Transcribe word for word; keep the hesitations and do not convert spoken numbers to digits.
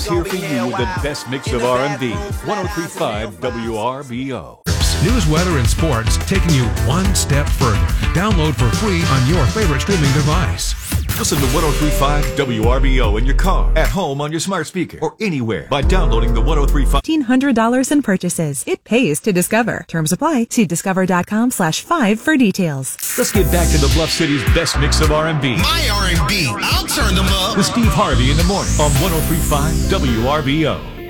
Here for you, the best mix of R and B. one oh three point five W R B O. News, weather, and sports taking you one step further. Download for free on your favorite streaming device. Listen to one oh three point five W R B O in your car, at home on your smart speaker, or anywhere by downloading the one oh three point five. fifteen hundred dollars in purchases. It pays to Discover. Terms apply. See discover.com slash five for details. Let's get back to the Bluff City's best mix of R and B. My R and B. I'll turn them up. With Steve Harvey in the morning on one oh three point five W R B O.